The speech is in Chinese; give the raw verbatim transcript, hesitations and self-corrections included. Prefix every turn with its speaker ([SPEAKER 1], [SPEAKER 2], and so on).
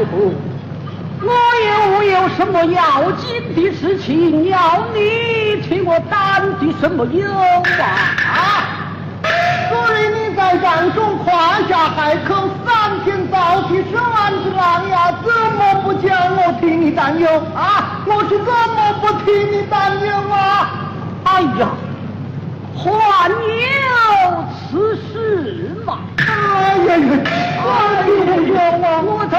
[SPEAKER 1] 部，我又有什么要紧的事情要你替我担的什么忧啊？
[SPEAKER 2] 所以你在战中胯下海口，三天早起十万只狼呀，怎么不叫我替你担忧啊？我是怎么不替你担忧啊？
[SPEAKER 1] 哎呀，还有此事吗？
[SPEAKER 2] 哎呀呀，哎呀呀，
[SPEAKER 1] 我在